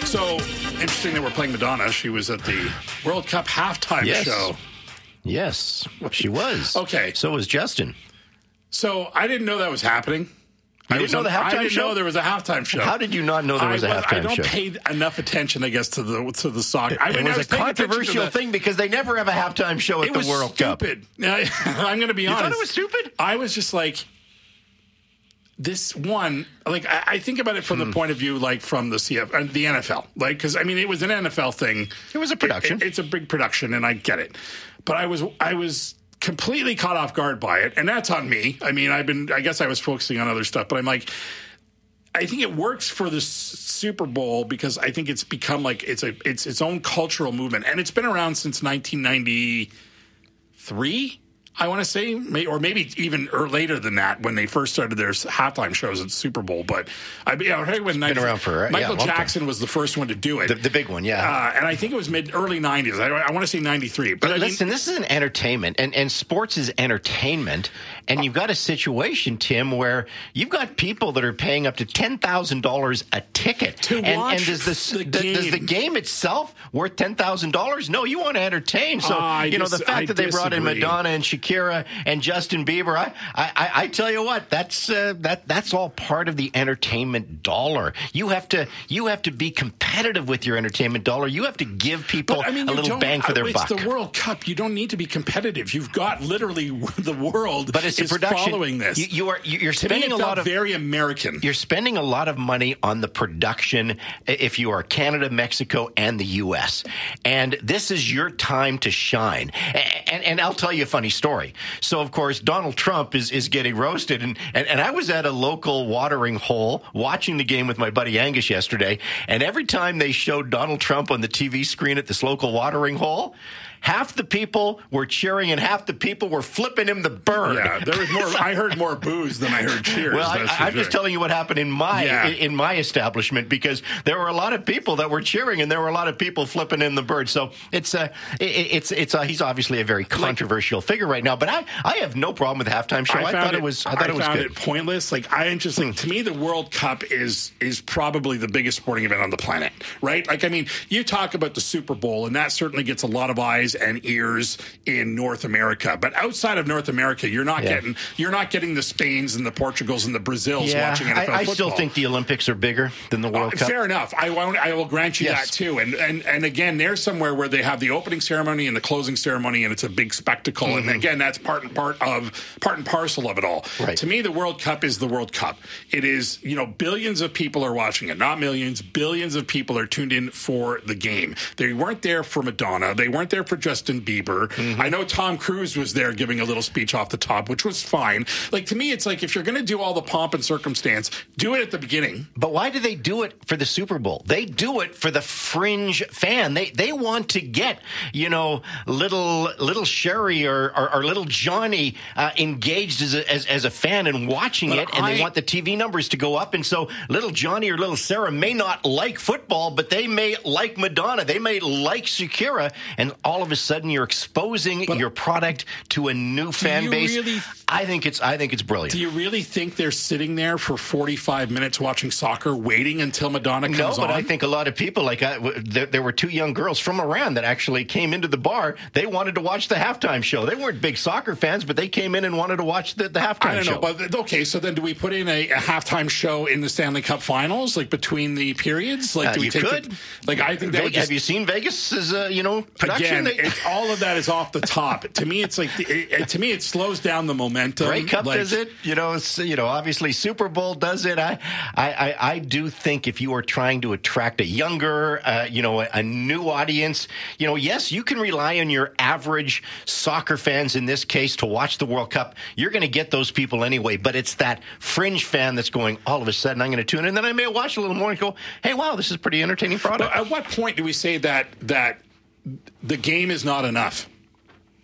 So interesting that we're playing Madonna. She was at the World Cup halftime show. Yes, she was. Okay. So was Justin. So I didn't know that was happening. You didn't know the halftime show? I didn't know there was a halftime show. How did you not know there was a halftime show? I don't pay enough attention, I guess, to the soccer. It was a controversial thing because they never have a halftime show at the World Cup. It was stupid. I'm going to be honest. You thought it was stupid? I was just like, this one, like, I think about it from the point of view, like, from the the NFL. Like, because, I mean, it was an NFL thing. It was a production. It's a big production, and I get it. But I was completely caught off guard by it, and that's on me. I mean, I guess I was focusing on other stuff, but I'm like, I think it works for the Super Bowl because I think it's become like it's its own cultural movement, and it's been around since 1993. I want to say, or maybe even later than that, when they first started their halftime shows at the Super Bowl. But I heard when Michael Jackson was the first one to do it, the big one, yeah. And I think it was early '90s. I want to say '93. But listen, this is an entertainment, and sports is entertainment. And you've got a situation, Tim, where you've got people that are paying up to $10,000 a ticket to watch. And does the game itself worth $10,000? No, you want to entertain. So the fact that they brought in Madonna and Shakira and Justin Bieber, I tell you what, that's all part of the entertainment dollar. You have to be competitive with your entertainment dollar. You have to give people a little bang for their buck. It's the World Cup. You don't need to be competitive. You've got literally the world. But it's a production. Following this. You're spending a lot of very American. You're spending a lot of money on the production if you are Canada, Mexico, and the U.S. And this is your time to shine. And I'll tell you a funny story. So, of course, Donald Trump is getting roasted. And I was at a local watering hole watching the game with my buddy Angus yesterday. And every time they showed Donald Trump on the TV screen at this local watering hole, half the people were cheering and half the people were flipping him the bird. Yeah, there was more. I heard more boos than I heard cheers. Well, I'm just telling you what happened in my establishment, because there were a lot of people that were cheering and there were a lot of people flipping him the bird. So he's obviously a very controversial figure right now. But I have no problem with the halftime show. I thought it was good. Pointless. Like, to me, the World Cup is probably the biggest sporting event on the planet. Right? Like, I mean, you talk about the Super Bowl, and that certainly gets a lot of eyes and ears in North America, but outside of North America, you're not getting the Spains and the Portugals and the Brazils watching NFL football. I still think the Olympics are bigger than the World Cup. Fair enough. I will grant you that too. And again, there's somewhere where they have the opening ceremony and the closing ceremony, and it's a big spectacle. Mm-hmm. And again, that's part and parcel of it all. Right. To me, the World Cup is the World Cup. It is, billions of people are watching it, not millions. Billions of people are tuned in for the game. They weren't there for Madonna. They weren't there for Justin Bieber. Mm-hmm. I know Tom Cruise was there giving a little speech off the top, which was fine. Like, to me, it's like, if you're going to do all the pomp and circumstance, do it at the beginning. But why do they do it for the Super Bowl? They do it for the fringe fan. They want to get, little Sherry or little Johnny engaged as a fan and watching it, and they want the TV numbers to go up. And so little Johnny or little Sarah may not like football, but they may like Madonna. They may like Shakira, and all of a sudden you're exposing your product to a new fan base. I think it's brilliant. Do you really think they're sitting there for 45 minutes watching soccer, waiting until Madonna comes on? No, but I think a lot of people, there were two young girls from Iran that actually came into the bar. They wanted to watch the halftime show. They weren't big soccer fans, but they came in and wanted to watch the halftime show. I don't know, but okay, so then do we put in a halftime show in the Stanley Cup Finals, like between the periods? Like, do we I think that have you seen Vegas's production? Again, all of that is off the top. To me, it's like it slows down the momentum. Grey Cup does it. Obviously Super Bowl does it. I do think if you are trying to attract a younger, a new audience, yes, you can rely on your average soccer fans in this case to watch the World Cup. You're going to get those people anyway, but it's that fringe fan that's going, all of a sudden I'm going to tune in, and then I may watch a little more and go, hey, wow, this is a pretty entertaining product. But at what point do we say that the game is not enough?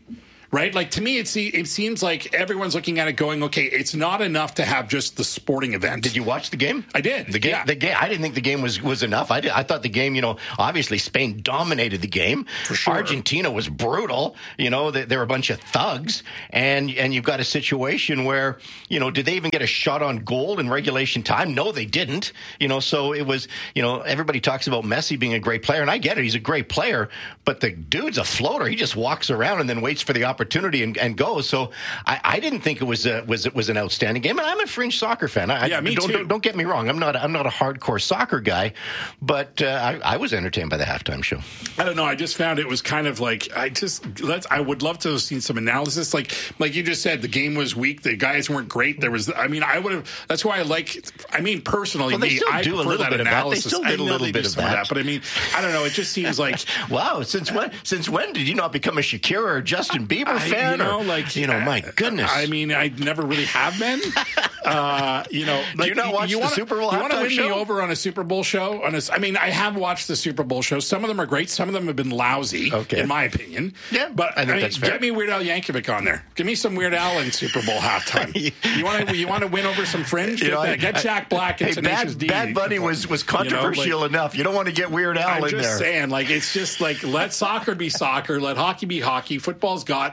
right? Like, to me, it seems like everyone's looking at it going, okay, it's not enough to have just the sporting event. Did you watch the game? I did. The game. I didn't think the game was enough. I thought the game, obviously Spain dominated the game. For sure. Argentina was brutal. They're a bunch of thugs, and you've got a situation where, did they even get a shot on goal in regulation time? No, they didn't. So it was, everybody talks about Messi being a great player, and I get it. He's a great player, but the dude's a floater. He just walks around and then waits for the opportunity and goes. So I didn't think it was an outstanding game. And I'm a fringe soccer fan. Me too. Don't get me wrong. I'm not a hardcore soccer guy, but I was entertained by the halftime show. I don't know. I just found it was kind of like, I would love to have seen some analysis. Like you just said, the game was weak. The guys weren't great. That's why personally, I prefer that analysis. They still did a little bit of that. But I don't know. It just seems like, wow. Since when did you not become a Shakira or Justin Bieber fan? My goodness. I never really have been. Do you not watch the Super Bowl halftime show? You want to win me over on a Super Bowl show? I have watched the Super Bowl show. Some of them are great. Some of them have been lousy, in my opinion. Yeah, but I think that's fair. Get me Weird Al Yankovic on there. Give me some Weird Al in Super Bowl halftime. You want to win over some fringe? Get Jack Black and Tenacious D. Bad Bunny was controversial enough. You don't want to get Weird Al in there. I'm just saying, it's just let soccer be soccer, let hockey be hockey. Football's got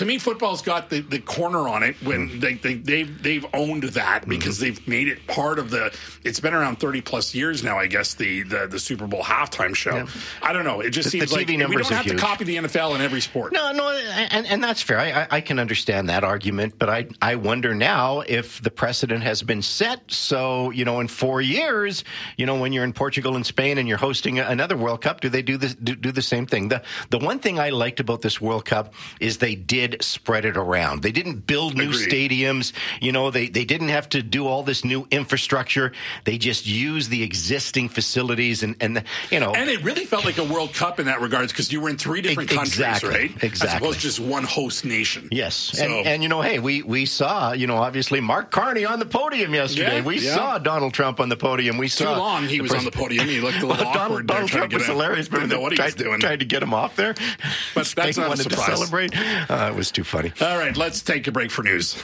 the corner on it when they've owned that because they've made it part of it's been around 30 plus years now, I guess, the Super Bowl halftime show. Yeah. I don't know. It just seems like we don't have to copy the NFL in every sport. No, and that's fair. I can understand that argument, but I wonder now if the precedent has been set. So, in 4 years, when you're in Portugal and Spain and you're hosting another World Cup, do they do the same thing? The one thing I liked about this World Cup is they did spread it around. They didn't build new stadiums. They didn't have to do all this new infrastructure. They just used the existing facilities and it really felt like a World Cup in that regards because you were in 3 different countries, right? Exactly. As opposed to just one host nation. Yes. So. And hey, we saw, obviously Mark Carney on the podium yesterday. We saw Donald Trump on the podium. We saw too long he was on the podium. He looked a little awkward. Donald Trump was hilarious. Didn't know what he was doing. Tried to get him off there. But that's not a surprise. To celebrate. It was too funny. All right, let's take a break for news.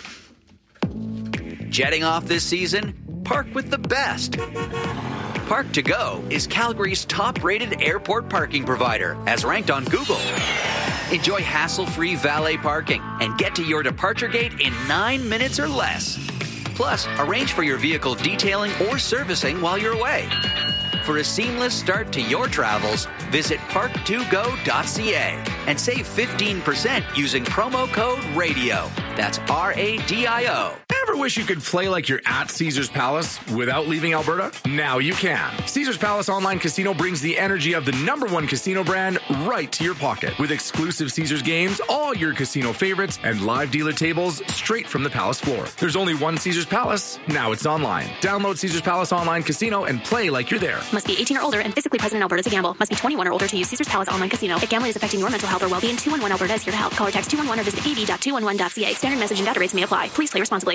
Jetting off this season? Park with the best. Park2Go is Calgary's top-rated airport parking provider, as ranked on Google. Enjoy hassle-free valet parking and get to your departure gate in 9 minutes or less. Plus, arrange for your vehicle detailing or servicing while you're away. For a seamless start to your travels, visit park2go.ca and save 15% using promo code RADIO. That's RADIO. Ever wish you could play like you're at Caesars Palace without leaving Alberta? Now you can. Caesars Palace Online Casino brings the energy of the #1 casino brand right to your pocket. With exclusive Caesars games, all your casino favorites, and live dealer tables straight from the Palace floor. There's only one Caesars Palace. Now it's online. Download Caesars Palace Online Casino and play like you're there. Must be 18 or older and physically present in Alberta to gamble. Must be 21 or older to use Caesars Palace Online Casino. If gambling is affecting your mental health or well-being, 211 Alberta is here to help. Call or text 211 or visit av.211.ca. Standard message and data rates may apply. Please play responsibly.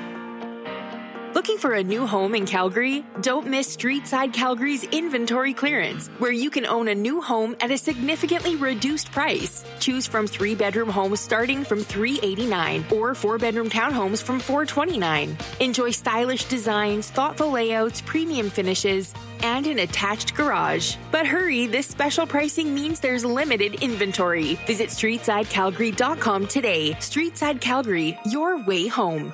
Looking for a new home in Calgary? Don't miss Streetside Calgary's inventory clearance, where you can own a new home at a significantly reduced price. Choose from 3-bedroom homes starting from $389 or 4-bedroom townhomes from $429. Enjoy stylish designs, thoughtful layouts, premium finishes, and an attached garage. But hurry, this special pricing means there's limited inventory. Visit StreetsideCalgary.com today. Streetside Calgary, your way home.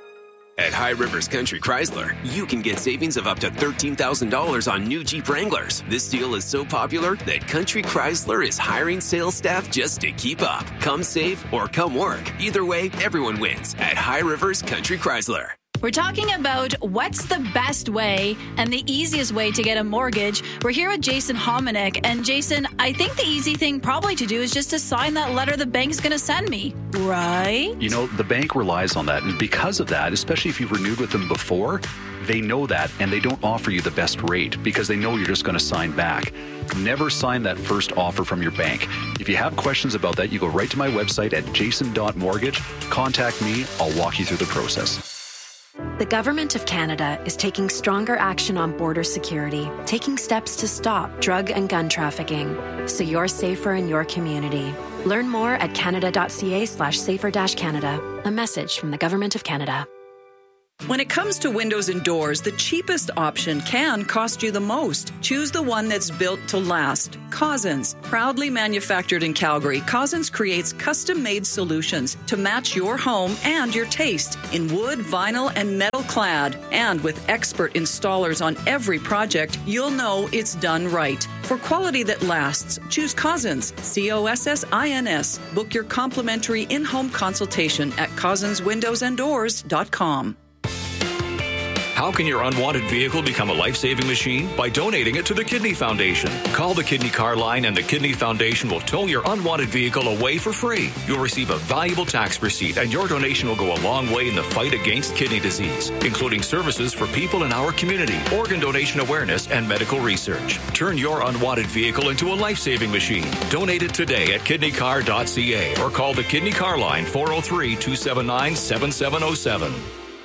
At High Rivers Country Chrysler, you can get savings of up to $13,000 on new Jeep Wranglers. This deal is so popular that Country Chrysler is hiring sales staff just to keep up. Come save or come work. Either way, everyone wins at High Rivers Country Chrysler. We're talking about what's the best way and the easiest way to get a mortgage. We're here with Jason Hominick. And Jason, I think the easy thing probably to do is just to sign that letter the bank's going to send me, right? The bank relies on that. And because of that, especially if you've renewed with them before, they know that and they don't offer you the best rate because they know you're just going to sign back. Never sign that first offer from your bank. If you have questions about that, you go right to my website at jason.mortgage. Contact me. I'll walk you through the process. The Government of Canada is taking stronger action on border security, taking steps to stop drug and gun trafficking, so you're safer in your community. Learn more at canada.ca/safer-canada. A message from the Government of Canada. When it comes to windows and doors, the cheapest option can cost you the most. Choose the one that's built to last. Cousins. Proudly manufactured in Calgary, Cousins creates custom-made solutions to match your home and your taste in wood, vinyl, and metal clad. And with expert installers on every project, you'll know it's done right. For quality that lasts, choose Cousins. COSSINS. Book your complimentary in-home consultation at cousinswindowsanddoors.com. How can your unwanted vehicle become a life-saving machine? By donating it to the Kidney Foundation. Call the Kidney Car Line and the Kidney Foundation will tow your unwanted vehicle away for free. You'll receive a valuable tax receipt and your donation will go a long way in the fight against kidney disease, including services for people in our community, organ donation awareness, and medical research. Turn your unwanted vehicle into a life-saving machine. Donate it today at kidneycar.ca or call the Kidney Car Line 403-279-7707.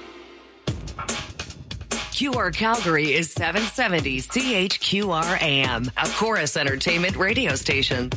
QR Calgary is 770 CHQR AM, a Chorus Entertainment radio station.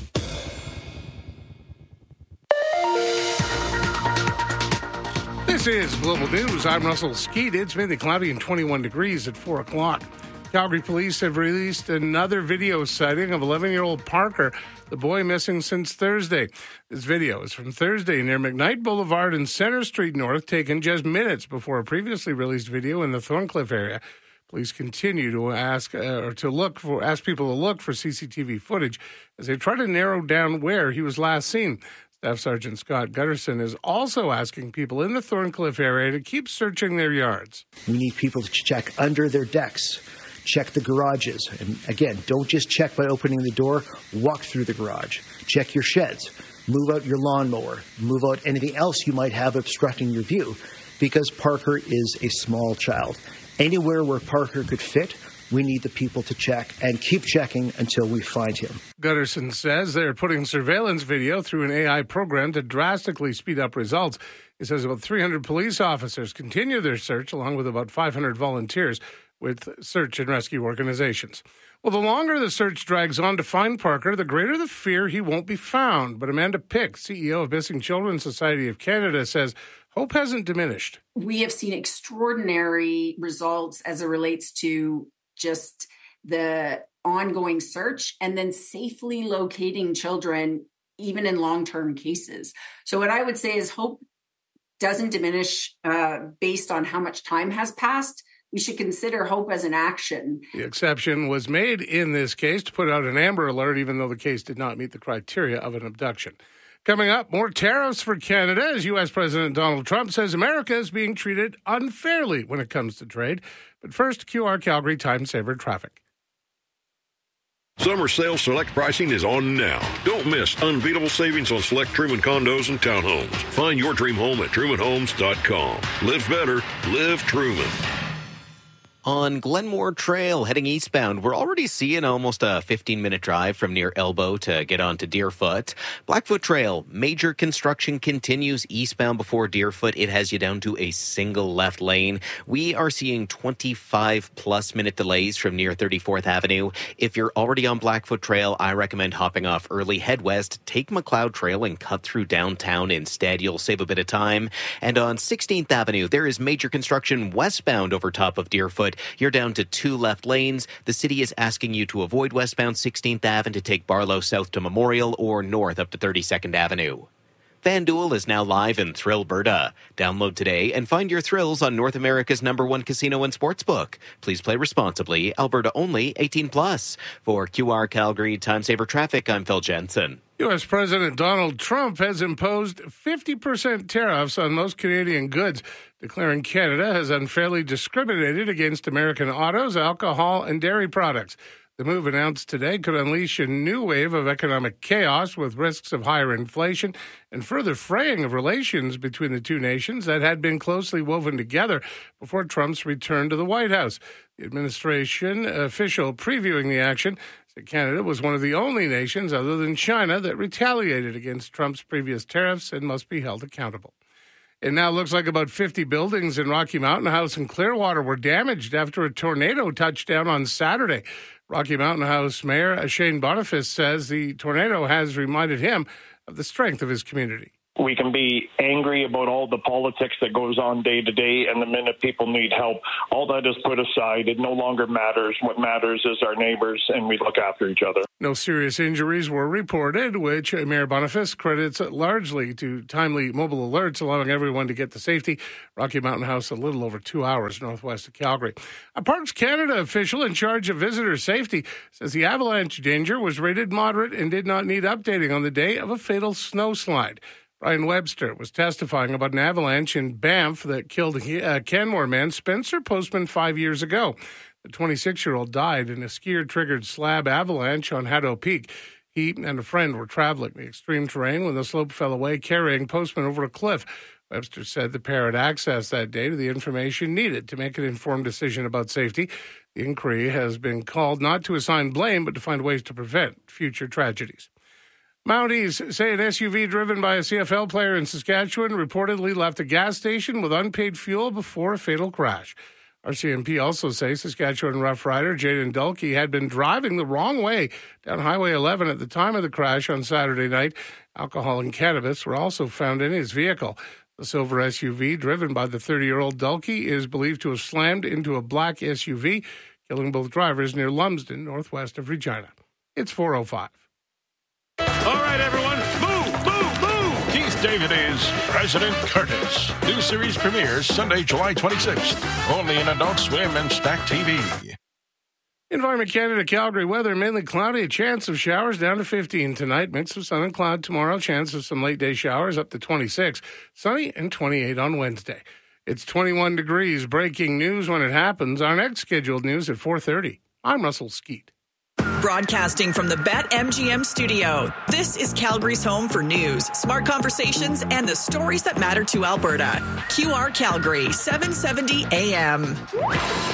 This is Global News. I'm Russell Skeet. It's mainly cloudy and 21 degrees at 4 o'clock. Calgary police have released another video sighting of 11-year-old Parker, the boy missing since Thursday. This video is from Thursday near McKnight Boulevard and Center Street North, taken just minutes before a previously released video in the Thorncliffe area. Police continue to ask people to look for CCTV footage as they try to narrow down where he was last seen. Staff Sergeant Scott Gutterson is also asking people in the Thorncliffe area to keep searching their yards. We need people to check under their decks. Check the garages. And again, don't just check by opening the door. Walk through the garage. Check your sheds. Move out your lawnmower. Move out anything else you might have obstructing your view, because Parker is a small child. Anywhere where Parker could fit, we need the people to check and keep checking until we find him. Gutterson says they're putting surveillance video through an AI program to drastically speed up results. He says about 300 police officers continue their search, along with about 500 volunteers with search and rescue organizations. Well, the longer the search drags on to find Parker, the greater the fear he won't be found. But Amanda Pick, CEO of Missing Children Society of Canada, says hope hasn't diminished. We have seen extraordinary results as it relates to just the ongoing search and then safely locating children, even in long-term cases. So what I would say is hope doesn't diminish based on how much time has passed. We should consider hope as an action. The exception was made in this case to put out an Amber Alert, even though the case did not meet the criteria of an abduction. Coming up, more tariffs for Canada as U.S. President Donald Trump says America is being treated unfairly when it comes to trade. But first, QR Calgary Time Saver traffic. Summer sale select pricing is on now. Don't miss unbeatable savings on select Truman condos and townhomes. Find your dream home at trumanhomes.com. Live better, live Truman. On Glenmore Trail, heading eastbound, we're already seeing almost a 15-minute drive from near Elbow to get on to Deerfoot. Blackfoot Trail, major construction continues eastbound before Deerfoot. It has you down to a single left lane. We are seeing 25-plus minute delays from near 34th Avenue. If you're already on Blackfoot Trail, I recommend hopping off early, head west, take McLeod Trail, and cut through downtown instead. You'll save a bit of time. And on 16th Avenue, there is major construction westbound over top of Deerfoot. You're down to 2 left lanes. The city is asking you to avoid westbound 16th Ave and to take Barlow south to Memorial or north up to 32nd Avenue. FanDuel is now live in Thrillberta. Download today and find your thrills on North America's #1 casino and sportsbook. Please play responsibly. Alberta only, 18+. For QR Calgary Time Saver Traffic, I'm Phil Jensen. U.S. President Donald Trump has imposed 50% tariffs on most Canadian goods, declaring Canada has unfairly discriminated against American autos, alcohol, and dairy products. The move announced today could unleash a new wave of economic chaos with risks of higher inflation and further fraying of relations between the two nations that had been closely woven together before Trump's return to the White House. The administration official previewing the action said Canada was one of the only nations other than China that retaliated against Trump's previous tariffs and must be held accountable. It now looks like about 50 buildings in Rocky Mountain House and Clearwater were damaged after a tornado touched down on Saturday. Rocky Mountain House Mayor Shane Boniface says the tornado has reminded him of the strength of his community. We can be angry about all the politics that goes on day to day, and the minute people need help, all that is put aside. It no longer matters. What matters is our neighbors, and we look after each other. No serious injuries were reported, which Mayor Boniface credits largely to timely mobile alerts, allowing everyone to get to safety. Rocky Mountain House, a little over 2 hours northwest of Calgary. A Parks Canada official in charge of visitor safety says the avalanche danger was rated moderate and did not need updating on the day of a fatal snowslide. Brian Webster was testifying about an avalanche in Banff that killed Canmore man Spencer Postman 5 years ago. The 26-year-old died in a skier-triggered slab avalanche on Haddo Peak. He and a friend were traveling the extreme terrain when the slope fell away, carrying Postman over a cliff. Webster said the pair had access that day to the information needed to make an informed decision about safety. The inquiry has been called not to assign blame, but to find ways to prevent future tragedies. Mounties say an SUV driven by a CFL player in Saskatchewan reportedly left a gas station with unpaid fuel before a fatal crash. RCMP also say Saskatchewan Rough Rider Jaden Dulkey had been driving the wrong way down Highway 11 at the time of the crash on Saturday night. Alcohol and cannabis were also found in his vehicle. The silver SUV driven by the 30-year-old Dulkey is believed to have slammed into a black SUV, killing both drivers near Lumsden, northwest of Regina. It's 4:05. All right, everyone, move! Keith David is President Curtis. New series premieres Sunday, July 26th. Only in Adult Swim and Stack TV. Environment Canada Calgary weather, mainly cloudy, a chance of showers down to 15 tonight. Mix of sun and cloud tomorrow, chance of some late day showers up to 26. Sunny and 28 on Wednesday. It's 21 degrees. Breaking news when it happens. Our next scheduled news at 4:30. I'm Russell Skeet. Broadcasting from the BetMGM studio, this is Calgary's home for news, smart conversations, and the stories that matter to Alberta. QR Calgary, 770 AM.